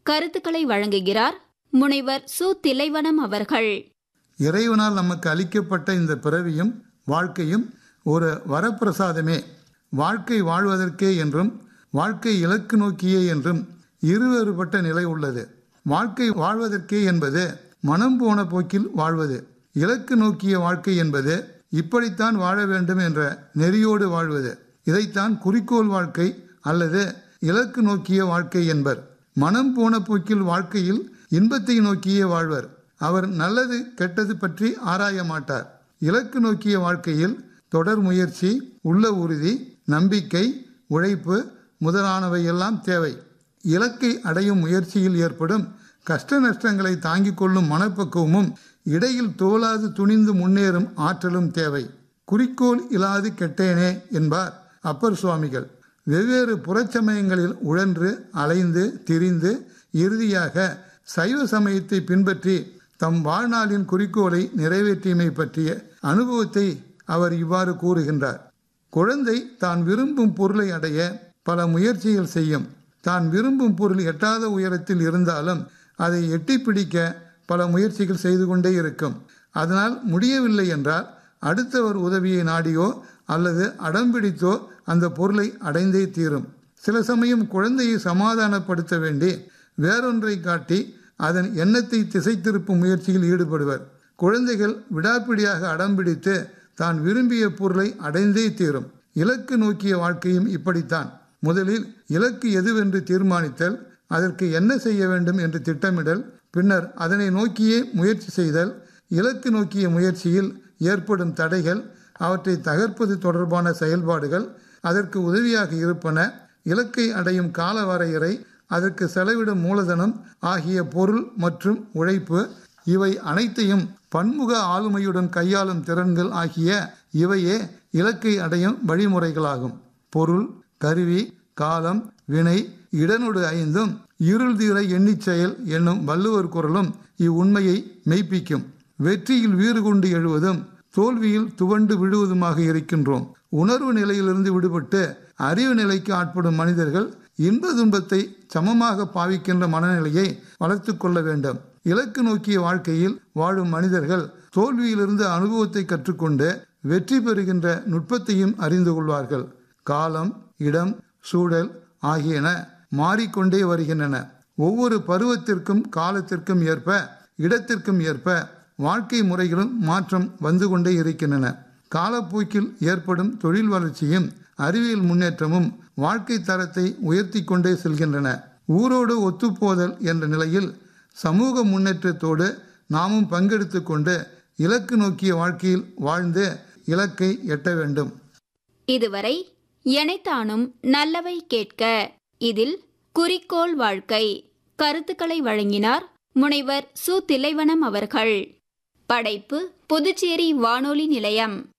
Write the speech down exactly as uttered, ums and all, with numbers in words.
கருத்துக்களை வழங்குகிறார் முனைவர் சு திலைவனம் அவர்கள். இறைவனால் நமக்கு அளிக்கப்பட்ட இந்த பிறவியும் வாழ்க்கையும் ஒரு வரப்பிரசாதமே. வாழ்க்கை வாழ்வதற்கே என்றும் வாழ்க்கை இலக்கு நோக்கியே என்றும் இருவேறுபட்ட நிலை உள்ளது. வாழ்க்கை வாழ்வதற்கே என்பது மனம் போன போக்கில் வாழ்வது. இலக்கு நோக்கிய வாழ்க்கை என்பது இப்படித்தான் வாழ வேண்டும் என்ற நெறியோடு வாழ்வது. இதைத்தான் குறிக்கோள் வாழ்க்கை அல்லது இலக்கு நோக்கிய வாழ்க்கை என்பர். மனம் போன போக்கில் வாழ்க்கையில் இன்பத்தை நோக்கியே வாழ்வர். அவர் நல்லது கெட்டது பற்றி ஆராய மாட்டார். இலக்கு நோக்கிய வாழ்க்கையில் தொடர் முயற்சி, உள்ள உறுதி, நம்பிக்கை, உழைப்பு முதலானவை எல்லாம் தேவை. இலக்கை அடையும் முயற்சியில் ஏற்படும் கஷ்ட நஷ்டங்களை தாங்கிக் கொள்ளும் மனப்பக்குவமும் இடையில் தோலாது துணிந்து முன்னேறும் ஆற்றலும் தேவை. குறிக்கோள் இல்லாது கெட்டேனே என்பார் அப்பர் சுவாமிகள். வெவ்வேறு புறச்சமயங்களில் உழன்று அலைந்து திரிந்து இறுதியாக சைவ சமயத்தை பின்பற்றி தம் வாழ்நாளின் குறிக்கோளை நிறைவேற்றியமை பற்றிய அனுபவத்தை அவர் இவ்வாறு கூறுகின்றார். குழந்தை தான் விரும்பும் பொருளை அடைய பல முயற்சிகள் செய்யும். தான் விரும்பும் பொருள் எட்டாத உயரத்தில் இருந்தாலும் அதை எட்டி பிடிக்க பல முயற்சிகள் செய்து கொண்டே இருக்கும். அதனால் முடியவில்லை என்றால் அடுத்தவர் உதவியை நாடியோ அல்லது அடம்பிடித்தோ அந்த பொருளை அடைந்தே தீரும். சில சமயம் குழந்தையை சமாதானப்படுத்த வேண்டி வேறொன்றை காட்டி அதன் எண்ணத்தை திசை திருப்பும் முயற்சியில் ஈடுபடுவர். குழந்தைகள் விடாப்பிடியாக அடம்பிடித்து தான் விரும்பிய பொருளை அடைந்தே தீரும். இலக்கு நோக்கிய வாழ்க்கையும் இப்படித்தான். முதலில் இலக்கு எதுவென்று தீர்மானித்தல், அதற்கு என்ன செய்ய வேண்டும் என்று திட்டமிடல், பின்னர் அதனை நோக்கியே முயற்சி செய்தல், இலக்கு நோக்கிய முயற்சியில் ஏற்படும் தடைகள், அவற்றை தகர்ப்பது தொடர்பான செயல்பாடுகள், அதற்கு உதவியாக இருப்பன, இலக்கை அடையும் கால வரையறை, அதற்கு செலவிடும் மூலதனம் ஆகிய பொருள் மற்றும் உழைப்பு, இவை அனைத்தையும் பன்முக ஆளுமையுடன் கையாளும் திறன்கள் ஆகிய இவையே இலக்கை அடையும் வழிமுறைகளாகும். பொருள், கருவி, காலம், வினை, இடனொடு ஐந்தும் இருள் தீர எண்ணிச் செயல் என்னும் வள்ளுவர் குறளும் இவ்வுண்மையை மெய்ப்பிக்கும். வெற்றியில் வீறு கொண்டு எழுவதும் தோல்வியில் துவண்டு விழுவதுமாக இருக்கின்றோம். உணர்வு நிலையிலிருந்து விடுபட்டு அறிவு நிலைக்கு ஆட்படும் மனிதர்கள் இன்ப துன்பத்தை சமமாக பாவிக்கின்ற மனநிலையை வளர்த்து கொள்ள வேண்டும். இலக்கு நோக்கிய வாழ்க்கையில் வாழும் மனிதர்கள் தோல்வியிலிருந்து அனுபவத்தை கற்றுக்கொண்டு வெற்றி பெறுகின்ற நுட்பத்தையும் அறிந்து கொள்வார்கள். காலம், இடம், சூழல் ஆகியன மாறிக்கொண்டே வருகின்றன. ஒவ்வொரு பருவத்திற்கும் காலத்திற்கும் ஏற்ப இடத்திற்கும் ஏற்ப வாழ்க்கை முறைகளும் மாற்றம் வந்து கொண்டே இருக்கின்றன. காலப்போக்கில் ஏற்படும் தொழில் வளர்ச்சியும் அறிவியல் முன்னேற்றமும் வாழ்க்கை தரத்தை உயர்த்தி கொண்டே செல்கின்றன. ஊரோடு ஒத்துப்போதல் என்ற நிலையில் சமூக முன்னேற்றத்தோடு நாமும் பங்கெடுத்து கொண்டு இலக்கு நோக்கிய வாழ்க்கையில் வாழ்ந்து இலக்கை எட்ட வேண்டும். இதுவரை எனைத்தானும் நல்லவை கேட்க இதில் குறிக்கோள் வாழ்க்கை கருத்துக்களை வழங்கினார் முனைவர் சு திலைவனம் அவர்கள். படைப்பு புதுச்சேரி வானொலி நிலையம்.